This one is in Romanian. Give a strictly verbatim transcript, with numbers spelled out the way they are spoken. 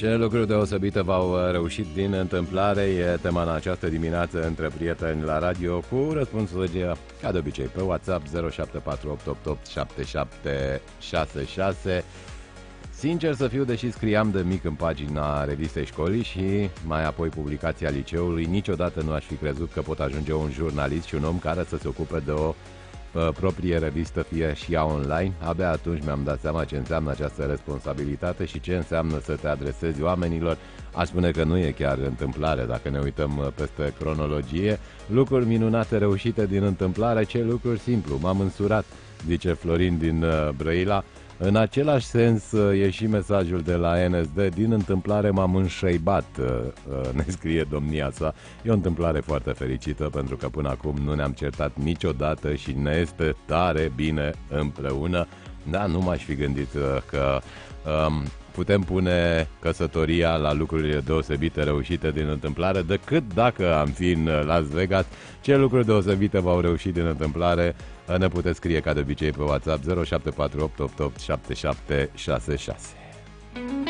Ce lucruri deosebite v-au reușit din întâmplare e tema în această dimineață între prieteni la radio, cu răspunsuri ca de obicei pe WhatsApp zero șapte patru opt opt opt șapte șapte șase șase. Sincer să fiu, deși scriam de mic în pagina revistei școlii și mai apoi publicația liceului, niciodată nu aș fi crezut că pot ajunge un jurnalist și un om care să se ocupe de o uh, proprie revistă, fie și ea online. Abia atunci mi-am dat seama ce înseamnă această responsabilitate și ce înseamnă să te adresezi oamenilor. Aș spune că nu e chiar întâmplare dacă ne uităm peste cronologie. Lucruri minunate reușite din întâmplare, ce lucruri simplu. M-am însurat, zice Florin din uh, Brăila. În același sens e și mesajul de la N S D. Din întâmplare m-am înșeibat, ne scrie domnia sa. E o întâmplare foarte fericită, pentru că până acum nu ne-am certat niciodată și ne este tare bine împreună. Da, nu m-aș fi gândit că um, putem pune căsătoria la lucruri deosebite reușite din întâmplare, decât dacă am fi în Las Vegas. Ce lucruri deosebite v-au reușit din întâmplare? Ne puteți scrie ca de obicei pe WhatsApp zero șapte patru opt opt opt șapte șapte șase șase.